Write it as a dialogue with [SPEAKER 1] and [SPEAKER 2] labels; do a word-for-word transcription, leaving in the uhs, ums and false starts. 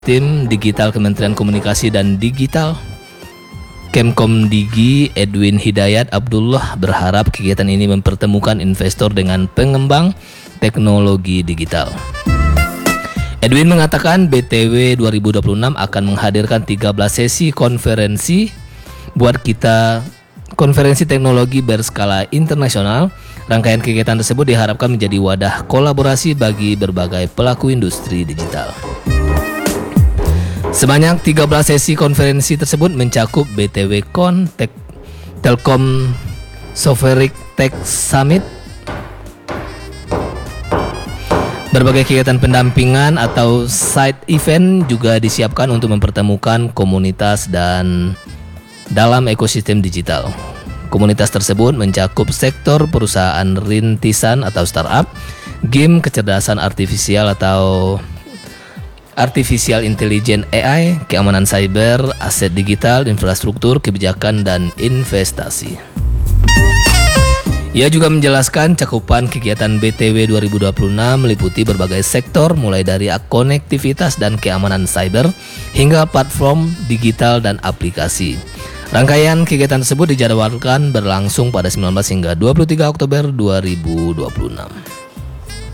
[SPEAKER 1] Tim Digital Kementerian Komunikasi dan Digital Kemkomdigi Edwin Hidayat Abdullah berharap kegiatan ini mempertemukan investor dengan pengembang teknologi digital. Edwin mengatakan B T W dua ribu dua puluh enam akan menghadirkan tiga belas sesi konferensi buat kita konferensi teknologi berskala internasional. Rangkaian kegiatan tersebut diharapkan menjadi wadah kolaborasi bagi berbagai pelaku industri digital. Sebanyak tiga belas sesi konferensi tersebut mencakup B T W Con, Tek, Telkom Soferic Tech Summit, berbagai kegiatan pendampingan atau side event juga disiapkan untuk mempertemukan komunitas dan dalam ekosistem digital. Komunitas tersebut mencakup sektor perusahaan rintisan atau startup, game kecerdasan artifisial atau Artificial Intelligence A I, keamanan cyber, aset digital, infrastruktur, kebijakan, dan investasi. Ia juga menjelaskan cakupan kegiatan B T W dua ribu dua puluh enam meliputi berbagai sektor mulai dari konektivitas dan keamanan cyber hingga platform digital dan aplikasi. Rangkaian kegiatan tersebut dijadwalkan berlangsung pada sembilan belas hingga dua puluh tiga Oktober dua ribu dua puluh enam.